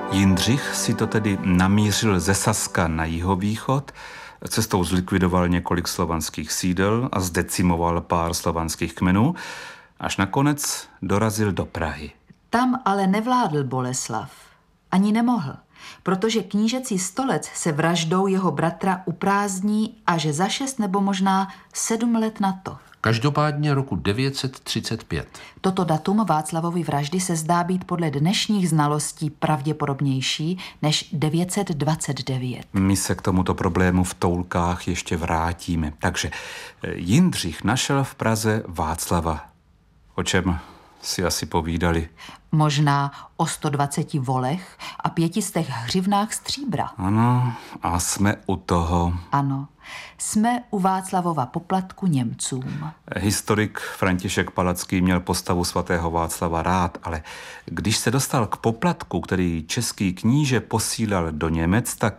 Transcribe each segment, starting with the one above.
Jindřich si to tedy namířil ze Saska na jihovýchod, cestou zlikvidoval několik slovanských sídel a zdecimoval pár slovanských kmenů, až nakonec dorazil do Prahy. Tam ale nevládl Boleslav. Ani nemohl, protože knížecí stolec se vraždou jeho bratra uprázdní až za 6 nebo možná 7 let na to. Každopádně roku 935. Toto datum Václavovy vraždy se zdá být podle dnešních znalostí pravděpodobnější než 929. My se k tomuto problému v toulkách ještě vrátíme. Takže Jindřich našel v Praze Václava. O čem si asi povídali? Možná o 120 volech a 500 hřivnách stříbra. Ano, a jsme u toho. Ano, jsme u Václavova poplatku Němcům. Historik František Palacký měl postavu svatého Václava rád, ale když se dostal k poplatku, který český kníže posílal do Němec, tak,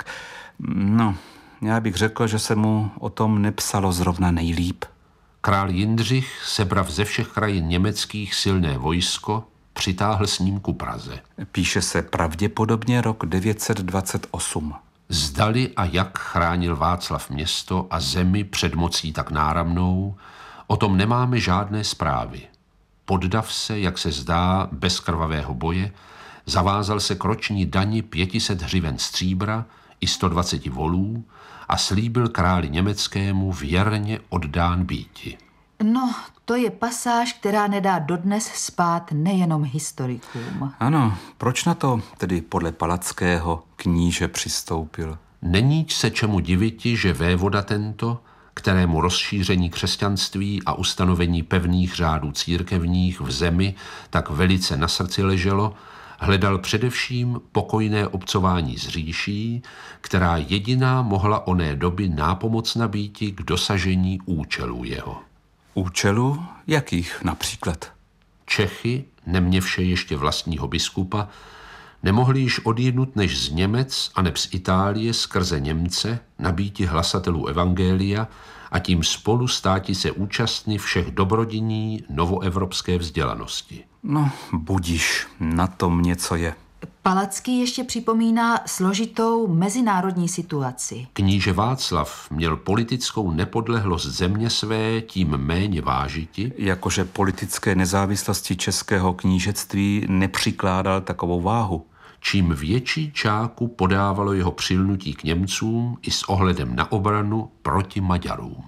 já bych řekl, že se mu o tom nepsalo zrovna nejlíp. Král Jindřich, sebrav ze všech krajin německých silné vojsko, přitáhl s ním ku Praze. Píše se pravděpodobně rok 928. Zdali a jak chránil Václav město a zemi před mocí tak náramnou, o tom nemáme žádné zprávy. Poddav se, jak se zdá, bez krvavého boje, zavázal se k roční dani 500 hřiven stříbra i 120 volů a slíbil králi německému věrně oddán býti. No, to je pasáž, která nedá dodnes spát nejenom historikům. Ano, proč na to tedy podle Palackého kníže přistoupil? Není se čemu diviti, že vévoda tento, kterému rozšíření křesťanství a ustanovení pevných řádů církevních v zemi tak velice na srdci leželo, hledal především pokojné obcování s říší, která jediná mohla oné doby nápomocna býti k dosažení účelů jeho. Účelů? Jakých například? Čechy, neměvše ještě vlastního biskupa, nemohli již odjednut než z Němec a neb z Itálie skrze Němce nabíti hlasatelů evangelia a tím spolu státi se účastny všech dobrodění novoevropské vzdělanosti. No, budiš, na tom něco je. Palacký ještě připomíná složitou mezinárodní situaci. Kníže Václav měl politickou nepodlehlost země své tím méně vážiti, jakože politické nezávislosti českého knížectví nepřikládal takovou váhu. Čím větší čáku podávalo jeho přilnutí k Němcům i s ohledem na obranu proti Maďarům.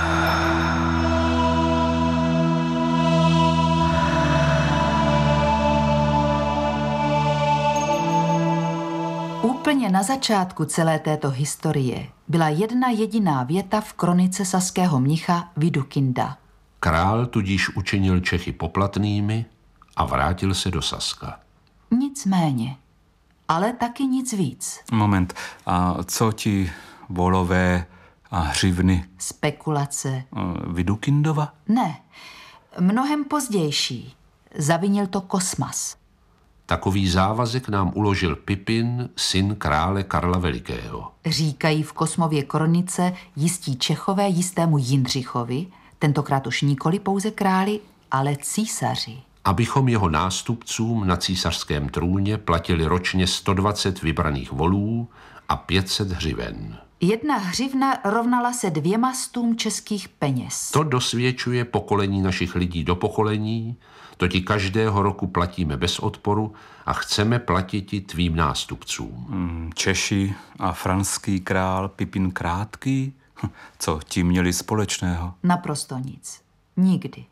Úplně na začátku celé této historie byla jedna jediná věta v kronice saského mnicha Vidukynda. Král tudíž učinil Čechy poplatnými a vrátil se do Saska. Nicméně, ale taky nic víc. Moment, a co ti volové a hřivny? Spekulace. Vidukyndova? Ne, mnohem pozdější. Zavinil to Kosmas. Takový závazek nám uložil Pipin, syn krále Karla Velikého. Říkají v Kosmově kronice jistí Čechové jistému Jindřichovi, tentokrát už nikoli pouze králi, ale císaři. Abychom jeho nástupcům na císařském trůně platili ročně 120 vybraných volů a 500 hřiven. 1 hřivna rovnala se 200 českých peněz. To dosvědčuje pokolení našich lidí do pokolení, to ti každého roku platíme bez odporu a chceme platit i tvým nástupcům. Češi a franský král Pipin Krátký? Co ti měli společného? Naprosto nic. Nikdy.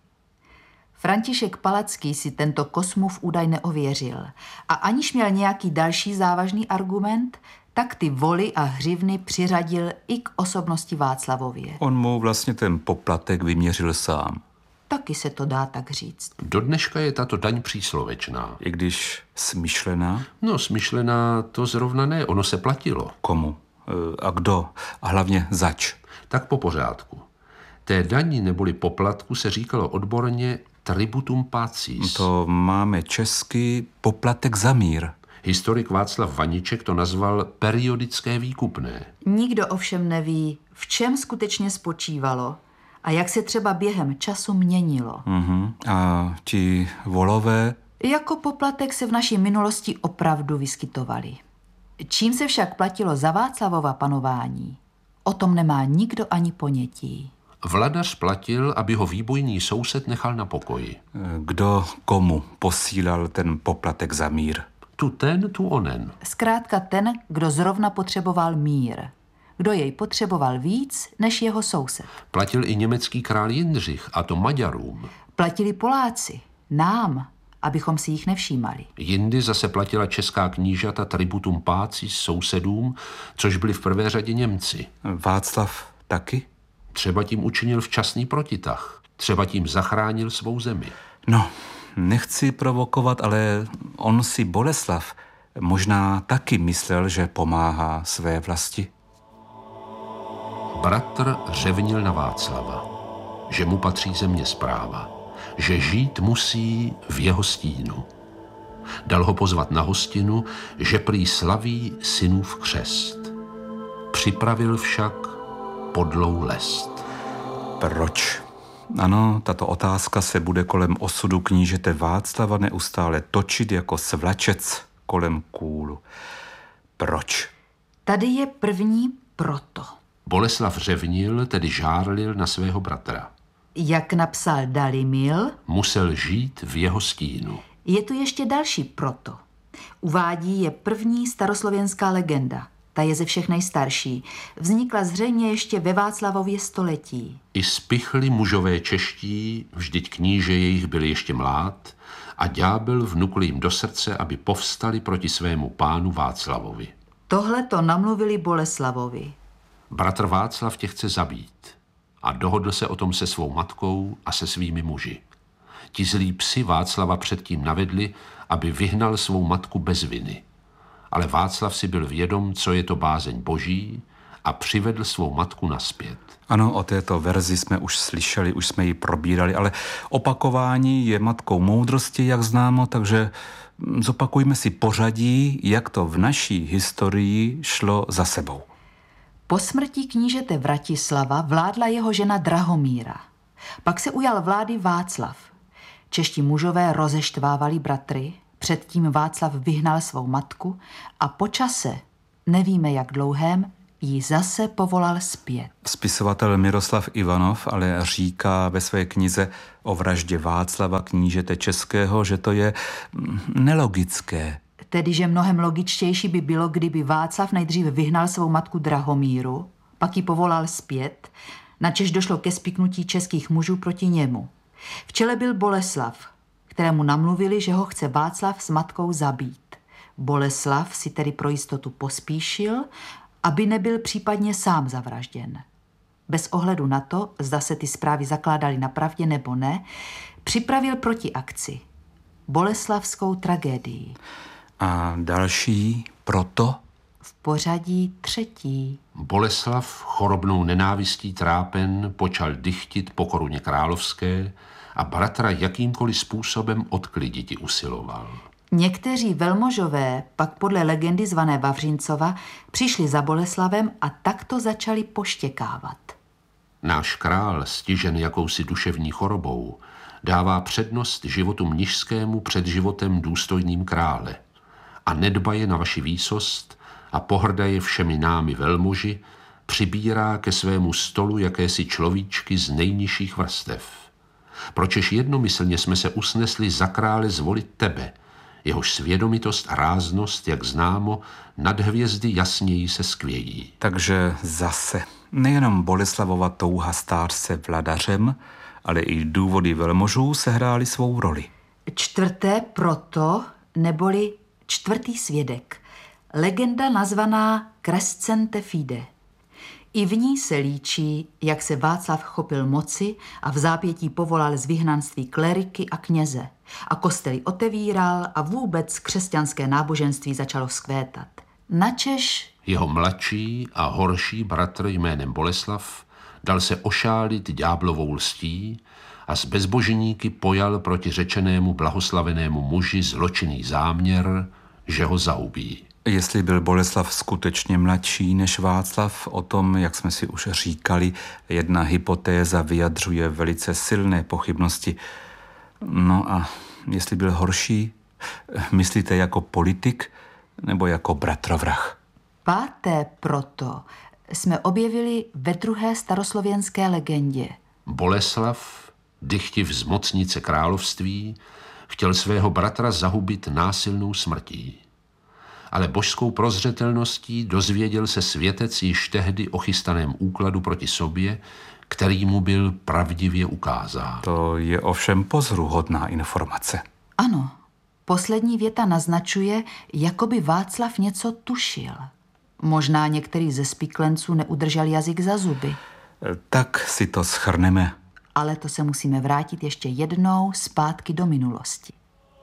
František Palacký si tento Kosmův údaj neověřil a aniž měl nějaký další závažný argument, tak ty voly a hřivny přiřadil i k osobnosti Václavově. On mu vlastně ten poplatek vyměřil sám. Taky se to dá tak říct. Do dneška je tato daň příslovečná. I když smyšlená? No, smyšlená to zrovna ne, ono se platilo. Komu? A kdo? A hlavně zač? Tak po pořádku. Té dani neboli poplatku se říkalo odborně tributum pacis. To máme česky poplatek za mír. Historik Václav Vaniček to nazval periodické výkupné. Nikdo ovšem neví, v čem skutečně spočívalo a jak se třeba během času měnilo. A ti volové? Jako poplatek se v naší minulosti opravdu vyskytovaly. Čím se však platilo za Václavova panování, o tom nemá nikdo ani ponětí. Vladař platil, aby ho výbojný soused nechal na pokoji. Kdo komu posílal ten poplatek za mír? Tu ten, tu onen. Zkrátka ten, kdo zrovna potřeboval mír. Kdo jej potřeboval víc než jeho soused. Platil i německý král Jindřich, a to Maďarům. Platili Poláci, nám, abychom si jich nevšímali. Jindy zase platila česká knížata tributum páci sousedům, což byli v prvé řadě Němci. Václav taky? Třeba tím učinil včasný protitah. Třeba tím zachránil svou zemi. No, nechci provokovat, ale on si Boleslav možná taky myslel, že pomáhá své vlasti. Bratr řevnil na Václava, že mu patří země správa, že žít musí v jeho stínu. Dal ho pozvat na hostinu, že prý slaví synův křest. Připravil však podlou lest. Proč? Ano, tato otázka se bude kolem osudu knížete Václava neustále točit jako svlačec kolem kůlu. Proč? Tady je první proto. Boleslav řevnil, tedy žárlil na svého bratra. Jak napsal Dalimil, Musel žít v jeho stínu. je tu ještě další proto. Uvádí je první staroslověnská legenda. Ta je ze všech nejstarší. Vznikla zřejmě ještě ve Václavově století. I spichli mužové čeští, vždyť kníže jejich byl ještě mlád, a ďábel vnukl jim do srdce, aby povstali proti svému pánu Václavovi. Tohle to namluvili Boleslavovi. Bratr Václav tě chce zabít a dohodl se o tom se svou matkou a se svými muži. Ti zlí psi Václava předtím navedli, aby vyhnal svou matku bez viny. Ale Václav si byl vědom, co je to bázeň boží, a přivedl svou matku nazpět. Ano, o této verzi jsme už slyšeli, už jsme ji probírali, ale opakování je matkou moudrosti, jak známo, takže zopakujme si pořadí, jak to v naší historii šlo za sebou. Po smrti knížete Vratislava vládla jeho žena Drahomíra. Pak se ujal vlády Václav. Čeští mužové rozeštvávali bratry, předtím Václav vyhnal svou matku a po čase, nevíme jak dlouhém, ji zase povolal zpět. Spisovatel Miroslav Ivanov ale říká ve své knize o vraždě Václava knížete českého, že to je nelogické. Tedy, že mnohem logičtější by bylo, kdyby Václav nejdřív vyhnal svou matku Drahomíru, pak ji povolal zpět, načež došlo ke spiknutí českých mužů proti němu. V čele byl Boleslav, kterému namluvili, že ho chce Václav s matkou zabít. Boleslav si tedy pro jistotu pospíšil, aby nebyl případně sám zavražděn. Bez ohledu na to, zda se ty zprávy zakládaly na pravdě nebo ne, připravil protiakci. Boleslavskou tragédii. A další proto? V pořadí třetí. Boleslav, chorobnou nenávistí trápen, počal dychtit po koruně královské a bratra jakýmkoliv způsobem odkliditi usiloval. Někteří velmožové, pak podle legendy zvané Vavřincova, přišli za Boleslavem a takto začali poštěkávat. Náš král, stižen jakousi duševní chorobou, dává přednost životu mnižskému před životem důstojným krále a nedbaje na vaši výsost a pohrdaje všemi námi velmoži, přibírá ke svému stolu jakési človíčky z nejnižších vrstev. Pročež jednomyslně jsme se usnesli za krále zvolit tebe, jehož svědomitost a ráznost, jak známo, nad hvězdy jasněji se skvějí. Takže zase nejenom Boleslavova touha stát se vladařem, ale i důvody velmožů sehrály svou roli. Čtvrté proto, neboli čtvrtý svědek. Legenda nazvaná Crescente Fide. I v ní se líčí, jak se Václav chopil moci a v zápětí povolal z vyhnanství kleriky a kněze. A kostely otevíral a vůbec křesťanské náboženství začalo vzkvétat. Načež Jeho mladší a horší bratr jménem Boleslav dal se ošálit ďáblovou lstí a s bezbožníky pojal proti řečenému blahoslavenému muži zločinný záměr, že ho zaubí. Jestli byl Boleslav skutečně mladší než Václav, o tom, jak jsme si už říkali, jedna hypotéza vyjadřuje velice silné pochybnosti. No a jestli byl horší, Myslíte jako politik nebo jako bratrovrah? 5. proto jsme objevili ve 2. staroslověnské legendě. Boleslav, dychtiv zmocnice království, chtěl svého bratra zahubit násilnou smrtí. Ale božskou prozřetelností dozvěděl se světec již tehdy o chystaném úkladu proti sobě, který mu byl pravdivě ukázán. To je ovšem pozoruhodná informace. Ano, poslední věta naznačuje, jako by Václav něco tušil. Možná některý ze spiklenců neudržel jazyk za zuby. Tak si to shrneme. Ale to se musíme vrátit ještě jednou zpátky do minulosti.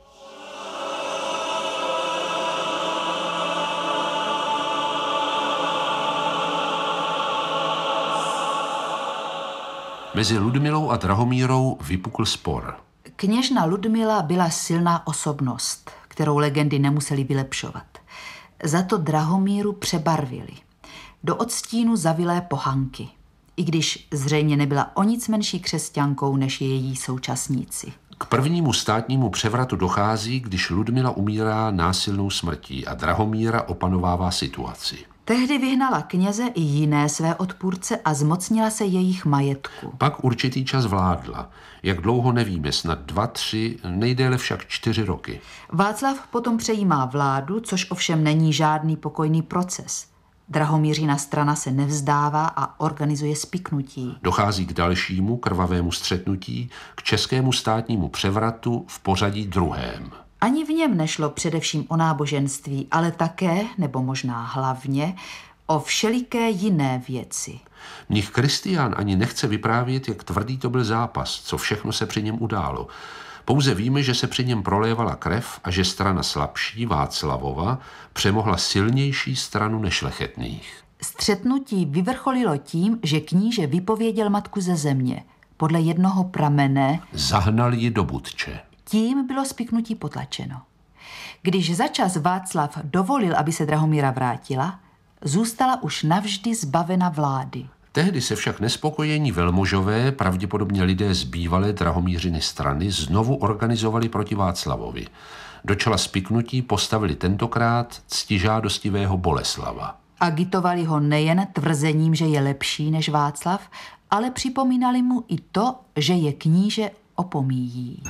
Mezi Ludmilou a Drahomírou vypukl spor. Kněžna Ludmila byla silná osobnost, kterou legendy nemuseli vylepšovat. Za to Drahomíru přebarvili. Do odstínu zavilé pohanky, i když zřejmě nebyla o nic menší křesťankou než její současníci. K prvnímu státnímu převratu dochází, když Ludmila umírá násilnou smrtí a Drahomíra opanovává situaci. Tehdy vyhnala kněze i jiné své odpůrce a zmocnila se jejich majetku. Pak určitý čas vládla. Jak dlouho nevíme, snad 2, 3, nejdéle však 4 roky. Václav potom přejímá vládu, což ovšem není žádný pokojný proces. Drahomířina strana se nevzdává a organizuje spiknutí. Dochází k dalšímu krvavému střetnutí, k českému státnímu převratu v pořadí 2. Ani v něm nešlo především o náboženství, ale také, nebo možná hlavně, o všeliké jiné věci. Mnich Kristián ani nechce vyprávět, jak tvrdý to byl zápas, co všechno se při něm událo. Pouze víme, že se při něm prolévala krev a že strana slabší, Václavova, přemohla silnější stranu nešlechetných. Střetnutí vyvrcholilo tím, že kníže vypověděl matku ze země. Podle jednoho pramene zahnal ji do Budče. Tím bylo spiknutí potlačeno. Když začas Václav dovolil, aby se Drahomíra vrátila, zůstala už navždy zbavena vlády. Tehdy se však nespokojení velmožové, pravděpodobně lidé z bývalé Drahomířiny strany, znovu organizovali proti Václavovi. Do čela spiknutí postavili tentokrát ctižádostivého Boleslava. Agitovali ho nejen tvrzením, že je lepší než Václav, ale připomínali mu i to, že je kníže opomíjí.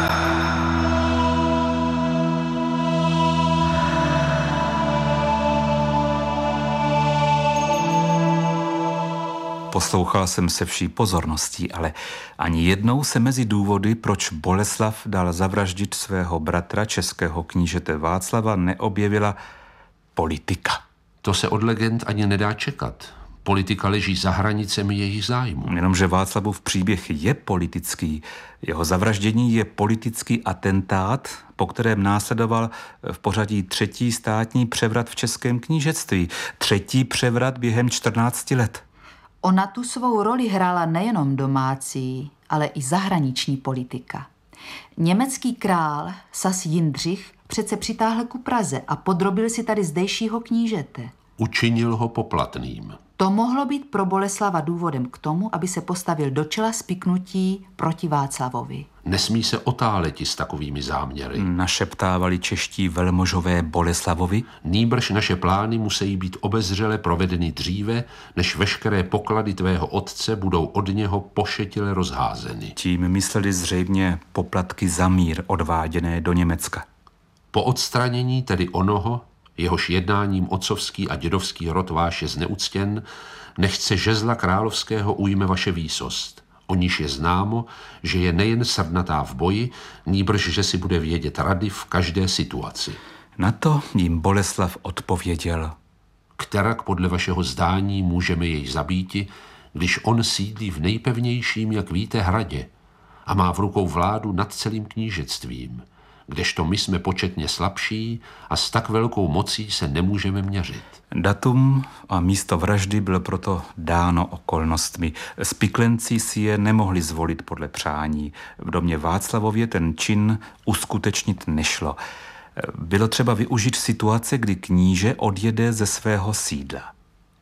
Poslouchal jsem se vší pozorností, ale ani jednou se mezi důvody, proč Boleslav dal zavraždit svého bratra českého knížete Václava, neobjevila politika. To se od legend ani nedá čekat. Politika leží za hranicemi jejich zájmu. Jenomže Václavův příběh je politický. Jeho zavraždění je politický atentát, po kterém následoval v pořadí 3. státní převrat v českém knížectví. 3. převrat během 14 let. Ona tu svou roli hrála nejenom domácí, ale i zahraniční politika. Německý král Sas Jindřich přece přitáhl ku Praze a podrobil si tady zdejšího knížete. Učinil ho poplatným. To mohlo být pro Boleslava důvodem k tomu, aby se postavil do čela spiknutí proti Václavovi. Nesmí se otáleti s takovými záměry. Našeptávali čeští velmožové Boleslavovi. Nýbrž naše plány musí být obezřele provedeny dříve, než veškeré poklady tvého otce budou od něho pošetile rozházeny. Tím mysleli zřejmě poplatky za mír odváděné do Německa. Po odstranění tedy onoho, jehož jednáním otcovský a dědovský rod váš je zneuctěn, nechce žezla královského ujme vaše výsost. O níž je známo, že je nejen srdnatá v boji, nýbrž, že si bude vědět rady v každé situaci. Na to jim Boleslav odpověděl. Kterak podle vašeho zdání můžeme jej zabíti, když on sídlí v nejpevnějším, jak víte, hradě a má v rukou vládu nad celým knížectvím, kdežto my jsme početně slabší a s tak velkou mocí se nemůžeme měřit. Datum a místo vraždy bylo proto dáno okolnostmi. Spiklenci si je nemohli zvolit podle přání. V domě Václavově ten čin uskutečnit nešlo. Bylo třeba využít situace, kdy kníže odjede ze svého sídla.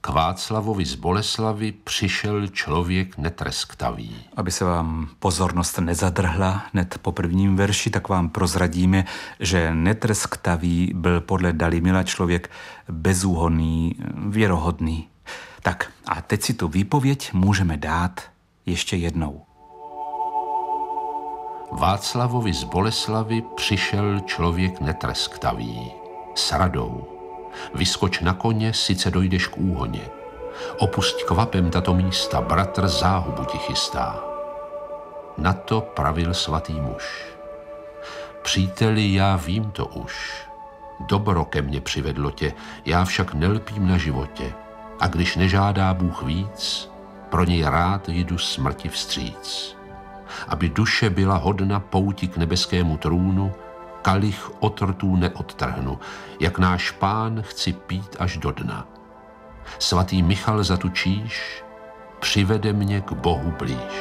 K Václavovi z Boleslavy přišel člověk netresktavý. Aby se vám pozornost nezadrhla hned po prvním verši, tak vám prozradíme, že netresktavý byl podle Dalimila člověk bezúhonný, věrohodný. Tak a teď si tu výpověď můžeme dát ještě jednou. Václavovi z Boleslavy přišel člověk netresktavý. S radou. Vyskoč na koně, sice dojdeš k úhoně. Opusť kvapem tato místa, bratr záhubu ti chystá. Na to pravil svatý muž. Příteli, já vím to už. Dobro ke mně přivedlo tě, já však nelpím na životě. A když nežádá Bůh víc, pro něj rád jdu smrti vstříc. Aby duše byla hodna pouti k nebeskému trůnu, kalich od rtů neodtrhnu, jak náš Pán chci pít až do dna. Svatý Michal zatučíš, přivede mě k Bohu blíž.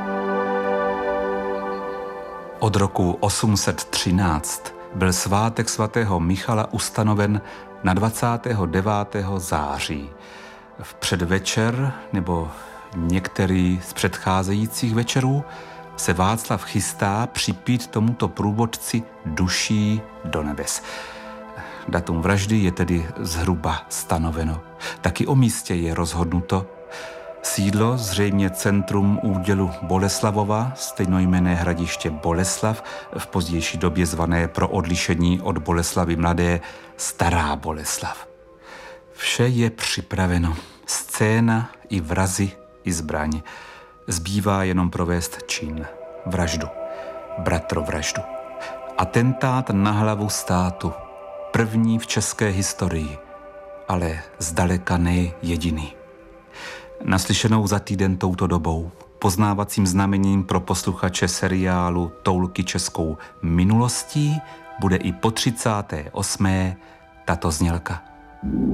Od roku 813 byl svátek svatého Michala ustanoven na 29. září. V předvečer nebo některý z předcházejících večerů se Václav chystá připít tomuto průvodci duší do nebes. Datum vraždy je tedy zhruba stanoveno. Taky o místě je rozhodnuto. Sídlo, zřejmě centrum údělu Boleslavova, stejnojmenné hradiště Boleslav, v pozdější době zvané pro odlišení od Boleslavy mladé Stará Boleslav. Vše je připraveno. Scéna i vrazy i zbraň. Zbývá jenom provést čin. Vraždu. Bratrovraždu. Atentát na hlavu státu. První v české historii. Ale zdaleka ne jediný. Naslyšenou za týden touto dobou. Poznávacím znamením pro posluchače seriálu Toulky českou minulostí bude i po 38. tato znělka.